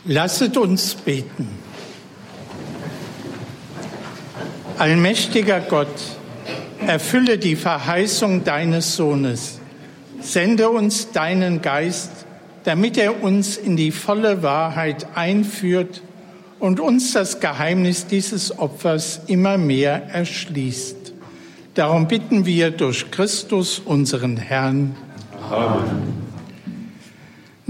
Lasset uns beten. Allmächtiger Gott, erfülle die Verheißung deines Sohnes. Sende uns deinen Geist, damit er uns in die volle Wahrheit einführt und uns das Geheimnis dieses Opfers immer mehr erschließt. Darum bitten wir durch Christus, unseren Herrn. Amen.